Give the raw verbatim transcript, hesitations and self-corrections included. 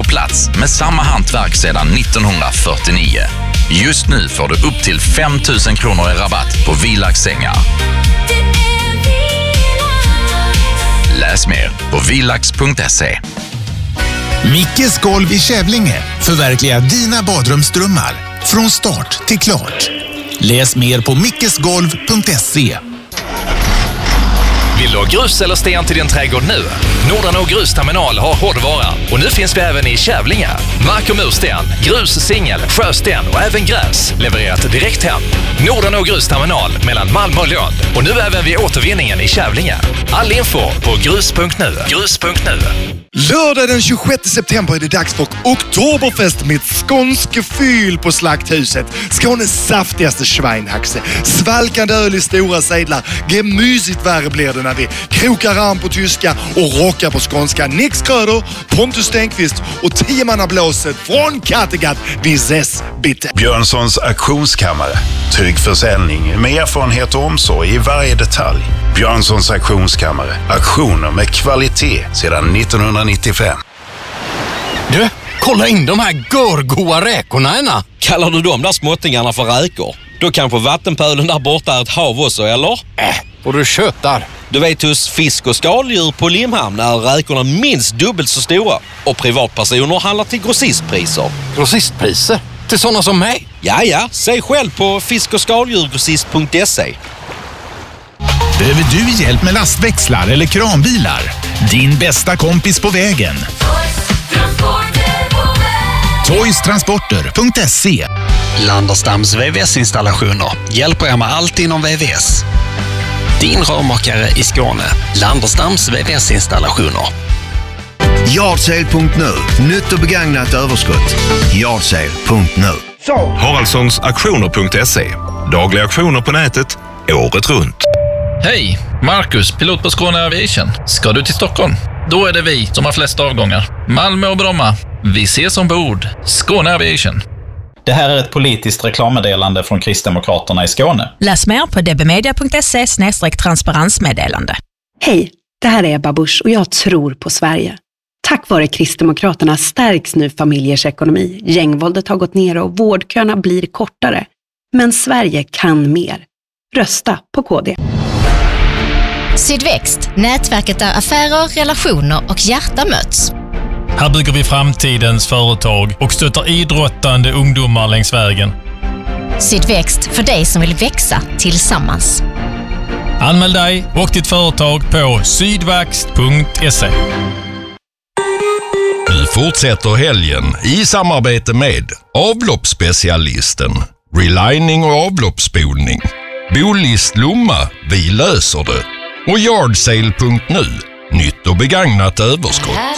plats med samma hantverk sedan nittonhundrafyrtionio. Just nu får du upp till fem tusen kronor i rabatt på Vilax-sängar. Läs mer på vilax punkt se. Mickes golv i Kävlinge förverkligar dina badrumsdrömmar från start till klart. Läs mer på mickesgolv punkt se. Vill du ha grus eller sten till din trädgård nu? Nordanå Grusterminal har hårdvara och nu finns vi även i Kävlinge. Mark- och mursten, grus, singel, sjösten och även gräs levererat direkt hem. Nordanå Grusterminal mellan Malmö och Lund och nu även vid återvinningen i Kävlinge. All info på grus punkt nu. grus punkt nu. Lördag den tjugosjätte september är det dags för Oktoberfest med ett skånske fyll på Slakthuset. Skånes saftigaste schweinhaxe. Svalkande öl i stora sedlar. Gemysigt värre blir det när vi krokar arm på tyska och rockar på skånska. Nix Kröder, Pontus Stenqvist och tiomannablåset från Kattegatt. Vi ses bitte. Björnssons auktionskammare. Trygg försäljning med erfarenhet och omsorg i varje detalj. Björnssons auktionskammare. Auktioner med kvalitet sedan nittonhundranittiofem. Du, kolla in de här görgoa räkorna ena. Kallar du de där småttingarna för räkor? Då kanske vattenpölen där borta är ett hav också, eller? Äh, och du köttar. Du vet, hos fisk- och skaldjur på Limhamn är räkorna minst dubbelt så stora. Och privatpersoner handlar till grossistpriser. Grossistpriser? Till sådana som mig? Ja, ja. Se själv på fisk- och skaldjurgrossist punkt se. Behöver du hjälp med lastväxlar eller kranbilar? Din bästa kompis på vägen. toys transporter punkt se. Landerstams V V S-installationer hjälper er med allt inom V V S. Din rörmakare i Skåne. Landerstams V V S-installationer. Yardsale punkt nu. Nytt och begagnat överskott. Yardsale punkt nu. Haraldssons auktioner punkt se. Dagliga auktioner på nätet, året runt. Hej, Marcus, pilot på Skåne Aviation. Ska du till Stockholm? Då är det vi som har flest avgångar. Malmö och Bromma. Vi ses ombord. Skåne Aviation. Det här är ett politiskt reklammeddelande från Kristdemokraterna i Skåne. Läs mer på dbmedia punkt se slash transparensmeddelande. Hej, det här är Ebba Busch och jag tror på Sverige. Tack vare Kristdemokraterna stärks nu familjers ekonomi. Gängvåldet har gått ner och vårdköerna blir kortare. Men Sverige kan mer. Rösta på K D. Sydväxt, nätverket där affärer, relationer och hjärta möts. Här bygger vi framtidens företag och stöttar idrottande ungdomar längs vägen. Sydväxt, för dig som vill växa tillsammans. Anmäl dig och ditt företag på sydväxt punkt se. Nu fortsätter helgen i samarbete med avloppsspecialisten, relining och avloppsspolning, Bolist Lomma, vi löser det, och Yardsale punkt nu, nytt och begagnat överskott.